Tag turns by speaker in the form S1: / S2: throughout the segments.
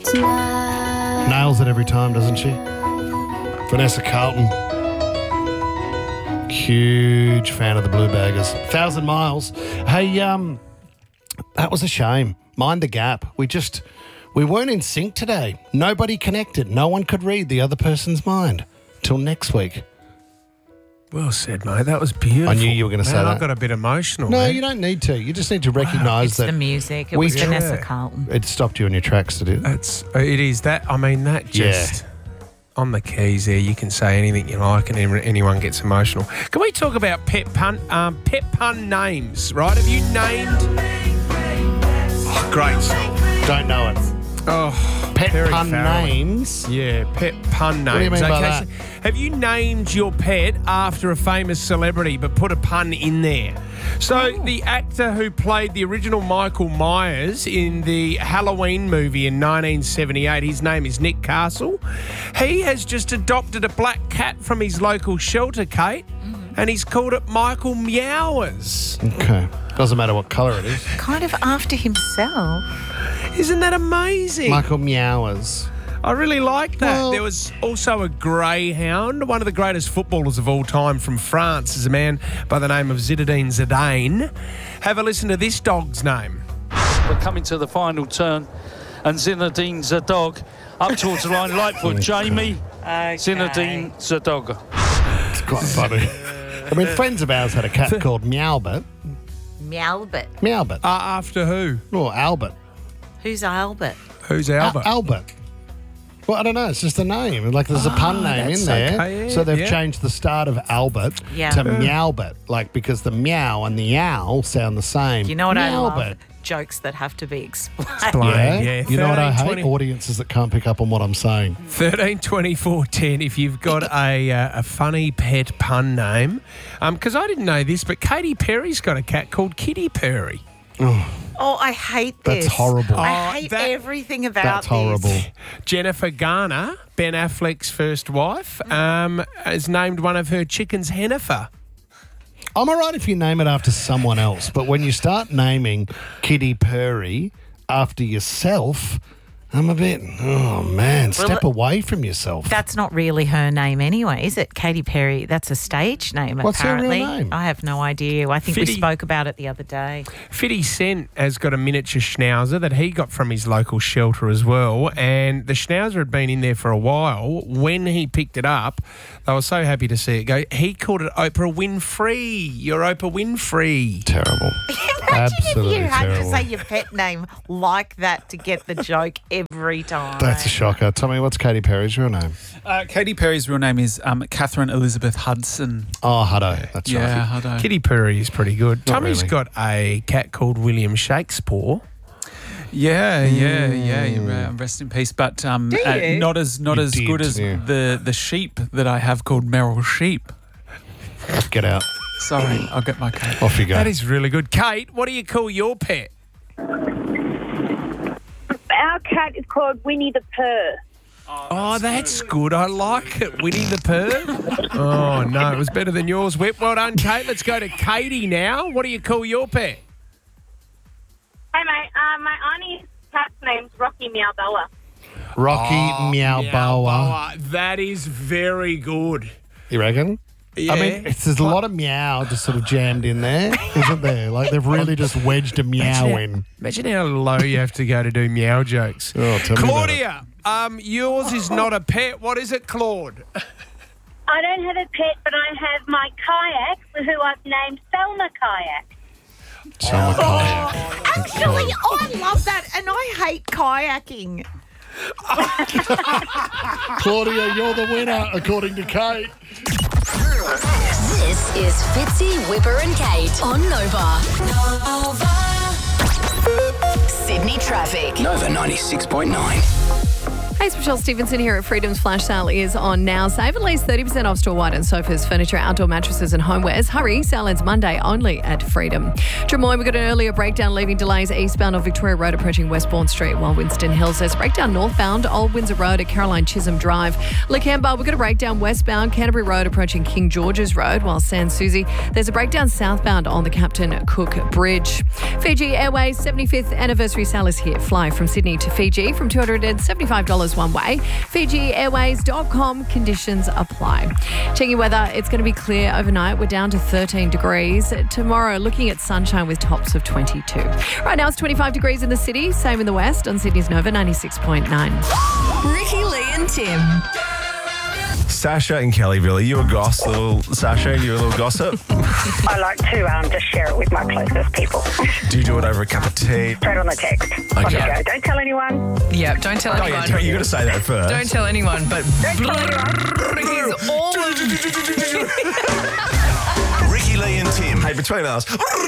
S1: Nails it every time, doesn't she? Vanessa Carlton. Huge fan of the Blue Baggers. 1,000 Miles. Hey, that was a shame. Mind the gap. We weren't in sync today. Nobody connected. No one could read the other person's mind. Till next week.
S2: Well said, mate. That was beautiful.
S1: I knew you were going to say that.
S2: I got a bit emotional.
S1: No,
S2: mate.
S1: you don't need to. You just need to recognise
S3: It's
S1: that
S3: the music. It was Vanessa Carlton.
S1: it stopped you in your tracks, did it?
S2: It is that. I mean, that just on the keys there. You can say anything you like, and anyone gets emotional. Can we talk about pet pun names? Right? Have you named? Oh, great song.
S1: Don't know it.
S2: Oh,
S1: Pet
S2: Perry
S1: pun
S2: Farrell.
S1: names?
S2: Yeah, pet pun names.
S1: What do you mean by that?
S2: So have you named your pet after a famous celebrity but put a pun in there? So the actor who played the original Michael Myers in the Halloween movie in 1978, his name is Nick Castle. He has just adopted a black cat from his local shelter, Kate, and he's called it Michael Meowers.
S1: Okay. Doesn't matter what colour it is.
S3: Kind of after himself.
S2: Isn't that amazing?
S1: Michael Meowers.
S2: I really like that.
S1: Well-
S2: There was also a greyhound. One of the greatest footballers of all time from France is a man by the name of Zinedine Zidane. Have a listen to this dog's name.
S4: We're coming to the final turn, and Zinedine Zidane up towards the line. Lightfoot, Jamie. Zinedine Zidane.
S1: It's quite funny. I mean, friends of ours had a cat called Meowbert.
S3: Meowbert.
S1: Meowbert.
S2: After who?
S1: Or Albert.
S3: Who's Albert?
S2: Who's Albert?
S1: Albert. Well, I don't know. It's just a name. Like, there's a pun name in there.
S2: okay, yeah,
S1: So they've
S2: yeah.
S1: changed the start of Albert to Meowbert. Like, because the meow and the yowl sound the same.
S3: You know what I love?
S1: Meowbert.
S3: Jokes that have to be explained.
S1: Yeah. You know what I
S2: 13,
S1: hate?
S2: 20.
S1: Audiences that can't pick up on what I'm saying.
S2: 13 24 10 if you've got a funny pet pun name. Because I didn't know this, but Katy Perry's got a cat called Kitty Perry.
S3: Oh, I hate this.
S1: That's horrible.
S3: I hate
S2: that-
S3: everything about
S1: That's horrible.
S3: this.
S2: Jennifer Garner, Ben Affleck's first wife, has named one of her chickens Hennifer.
S1: I'm all right if you name it after someone else, but when you start naming Kitty Perry after yourself, I'm a bit, oh man, step away from yourself.
S3: That's not really her name anyway, is it? Katy Perry, that's a stage name,
S1: What's her real
S3: apparently.
S1: name?
S3: I have no idea. I think we
S2: Fitty.
S3: spoke about it the other day.
S2: 50 Cent has got a miniature schnauzer that he got from his local shelter as well, and the schnauzer had been in there for a while. When he picked it up, they were so happy to see it go. He called it Oprah Winfrey. You're Oprah Winfrey.
S1: Terrible.
S3: Imagine
S1: Absolutely
S3: if you had
S1: terrible.
S3: to say your pet name like that to get the joke every time.
S1: That's a shocker. Tommy, what's Katy Perry's real name?
S5: Katy Perry's real name is Catherine Elizabeth Hudson.
S1: Oh, Hutto. That's
S5: Yeah,
S1: right.
S5: Huddo.
S2: Kitty Perry is pretty good.
S1: Not
S2: Tommy's
S1: really.
S2: got a cat called William Shakespeare.
S5: Yeah. Rest in peace. But
S3: you?
S5: not as
S1: You
S5: as
S1: did,
S5: good as
S1: yeah.
S5: the sheep that I have called Meryl Sheep.
S1: Get out.
S5: Sorry, I'll get my cat.
S1: Off you go.
S2: That is really good. Kate, what do you call your pet?
S6: Our cat is called Winnie the Purr.
S2: Oh, that's good. I like it. Winnie the Purr. Oh, no, it was better than yours, Whip. Well done, Kate. Let's go to Katie now. What do you call your pet?
S6: Hey, mate. My auntie's cat's name's Rocky Meowbella.
S1: Rocky Meow Boa.
S2: That is very good.
S1: You reckon?
S2: Yeah.
S1: I mean, there's a lot of meow just sort of jammed in there, isn't there? Like they've really just wedged a meow in.
S2: Imagine how low you have to go to do meow jokes.
S1: Oh, tell me about it.
S2: Claudia, yours is not a pet. What is it, Claude?
S6: I don't have a pet, but I have my kayak, who I've named Selma Kayak.
S1: Selma kayak.
S3: Actually, I love that, and I hate kayaking.
S1: Claudia, you're the winner, according to Kate.
S7: This is Fitzy, Whipper and Kate on Nova. Sydney traffic.
S8: Nova 96.9. Hey, it's Michelle Stevenson here at Freedom's Flash Sale is on now. Save at least 30% off store wide and sofas, furniture, outdoor mattresses and homewares. Hurry, sale ends Monday only at Freedom. Drummoy, we got an earlier breakdown leaving delays eastbound on Victoria Road approaching Westbourne Street, while Winston Hills there's a breakdown northbound Old Windsor Road at Caroline Chisholm Drive. Lakemba, we've got a breakdown westbound Canterbury Road approaching King George's Road, while Sans Souci there's a breakdown southbound on the Captain Cook Bridge. Fiji Airways 75th anniversary sale is here. Fly from Sydney to Fiji from $275 one way. FijiAirways.com. Conditions apply. Checking weather, it's going to be clear overnight. We're down to 13 degrees. Tomorrow, looking at sunshine with tops of 22. Right now, it's 25 degrees in the city. Same in the west on Sydney's Nova 96.9.
S7: Ricky, Lee and Tim.
S9: Sasha in Kellyville, are you a goss, little Sasha? Are you a little gossip?
S10: I like to just share it with my closest people.
S9: Do you do it over a cup of tea?
S10: Straight on the text.
S9: Okay.
S10: On the go. Don't tell anyone.
S11: Yeah, don't tell anyone.
S9: Yeah, you got to say that first.
S11: Don't tell anyone, but
S10: He's
S11: all
S9: Ricky, Lee and Tim. Hey, between us.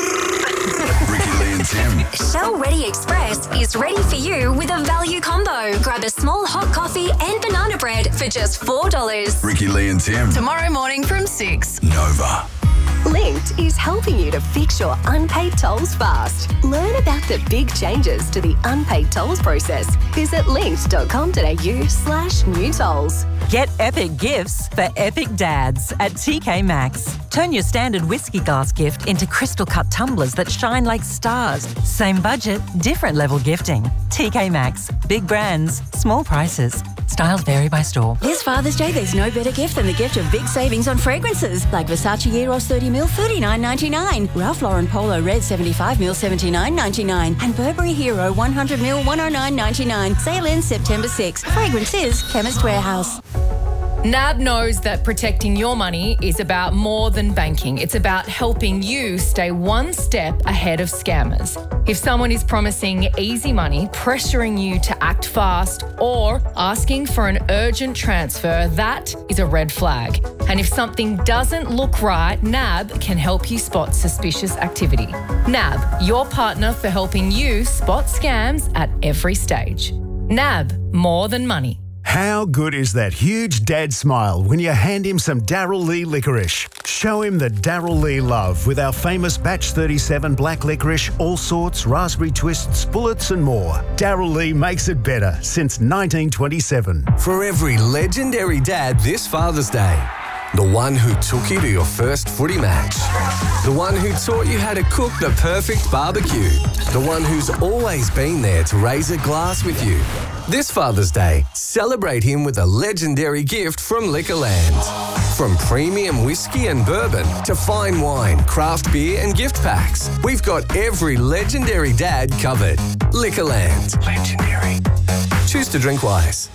S12: Ricky, Lee and Tim.
S7: Shell Ready Express is ready for you with a value combo. Grab a small hot coffee and banana bread for just $4.
S12: Ricky, Lee and Tim.
S7: Tomorrow morning from 6.
S12: Nova.
S13: Linked is helping you to fix your unpaid tolls fast. Learn about the big changes to the unpaid tolls process. Visit linked.com.au/new tolls.
S14: Get epic gifts for epic dads at TK Maxx. Turn your standard whiskey glass gift into crystal cut tumblers that shine like stars. Same budget, different level gifting. TK Maxx. Big brands, small prices. Styles vary by store.
S15: This Father's Day, there's no better gift than the gift of big savings on fragrances. Like Versace Eros 30ml, $39.99. Ralph Lauren Polo Red 75ml, $79.99. And Burberry Hero 100ml, $109.99. Sale ends September 6. Fragrances, Chemist Warehouse.
S16: NAB knows that protecting your money is about more than banking. It's about helping you stay one step ahead of scammers. If someone is promising easy money, pressuring you to act fast, or asking for an urgent transfer, that is a red flag. And if something doesn't look right, NAB can help you spot suspicious activity. NAB, your partner for helping you spot scams at every stage. NAB, more than money.
S17: How good is that huge dad smile when you hand him some Darryl Lee licorice? Show him the Darryl Lee love with our famous Batch 37 black licorice, all sorts, raspberry twists, bullets and more. Darryl Lee makes it better since 1927.
S18: For every legendary dad this Father's Day. The one who took you to your first footy match. The one who taught you how to cook the perfect barbecue. The one who's always been there to raise a glass with you. This Father's Day, celebrate him with a legendary gift from Liquorland. From premium whiskey and bourbon to fine wine, craft beer and gift packs, we've got every legendary dad covered. Liquorland. Legendary. Choose to drink wise.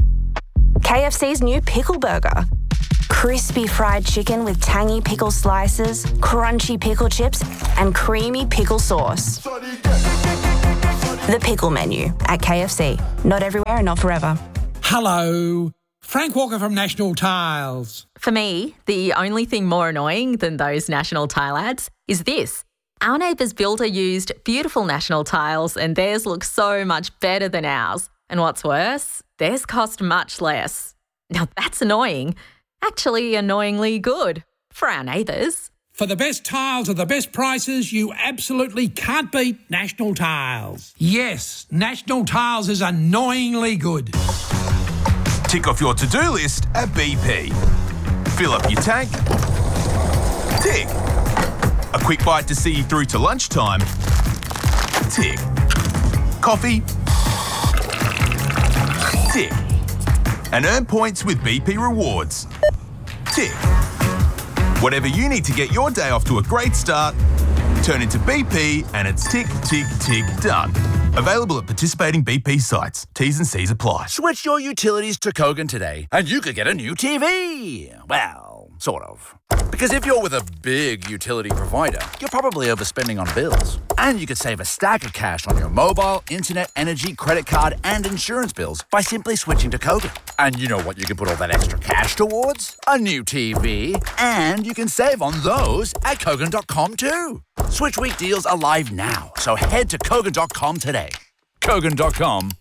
S19: KFC's new pickle burger. Crispy fried chicken with tangy pickle slices, crunchy pickle chips, and creamy pickle sauce. The pickle menu at KFC. Not everywhere and not forever.
S20: Hello. Frank Walker from National Tiles.
S21: For me, the only thing more annoying than those National Tile ads is this. Our neighbour's builder used beautiful National Tiles and theirs looks so much better than ours. And what's worse, theirs cost much less. Now that's annoying. Actually annoyingly good for our neighbours.
S20: For the best tiles at the best prices, you absolutely can't beat National Tiles. Yes, National Tiles is annoyingly good.
S22: Tick off your to-do list at BP. Fill up your tank. Tick. A quick bite to see you through to lunchtime. Tick. Coffee. Tick. And earn points with BP Rewards. Tick. Whatever you need to get your day off to a great start, turn into BP and it's tick, tick, tick, done. Available at participating BP sites. T's and C's apply.
S23: Switch your utilities to Kogan today and you could get a new TV. Well, sort of. Because if you're with a big utility provider, you're probably overspending on bills. And you could save a stack of cash on your mobile, internet, energy, credit card, and insurance bills by simply switching to Kogan. And you know what you can put all that extra cash towards? A new TV. And you can save on those at Kogan.com too. Switch Week deals are live now, so head to Kogan.com today. Kogan.com.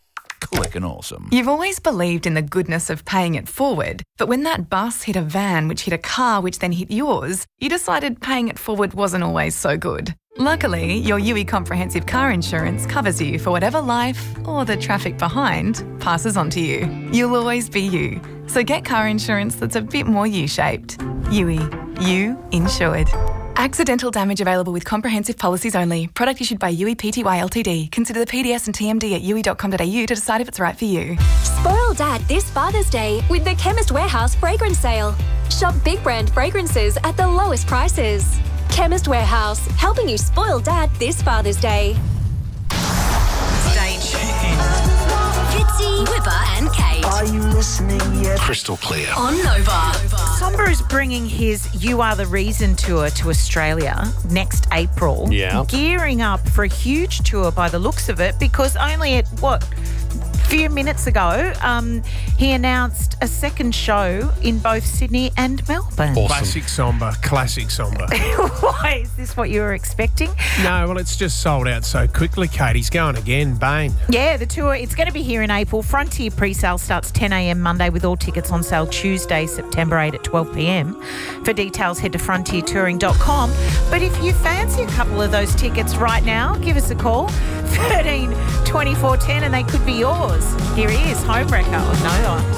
S23: clicking awesome.
S4: You've always believed in the goodness of paying it forward, but when that bus hit a van which hit a car which then hit yours, you decided paying it forward wasn't always so good. Luckily, your UE Comprehensive Car Insurance covers you for whatever life, or the traffic behind, passes on to you. You'll always be you. So get car insurance that's a bit more U-shaped. UE. You insured. Accidental damage available with comprehensive policies only. Product issued by UE Pty Ltd. Consider the PDS and TMD at UE.com.au to decide if it's right for you.
S7: Spoil Dad this Father's Day with the Chemist Warehouse fragrance sale. Shop big brand fragrances at the lowest prices. Chemist Warehouse, helping you spoil Dad this Father's Day.
S3: Stay tuned.
S7: Fitzy, Whipper and Kate.
S5: Are you listening yet?
S1: Crystal clear.
S7: On Nova.
S3: Somber is bringing his You Are the Reason tour to Australia next April.
S1: Yeah.
S3: Gearing up for a huge tour by the looks of it, because only at few minutes ago, he announced a second show in both Sydney and Melbourne.
S1: Awesome.
S2: Classic Somber.
S3: Why? Is this what you were expecting?
S2: No, well, it's just sold out so quickly, Kate. He's going again, Bane.
S3: Yeah, the tour, it's going to be here in April. Frontier pre-sale starts 10 a.m. Monday with all tickets on sale Tuesday, September 8 at 12 p.m. For details, head to frontiertouring.com. But if you fancy a couple of those tickets right now, give us a call, 13 24 10, and they could be yours. Here he is, Homewrecker on Nova.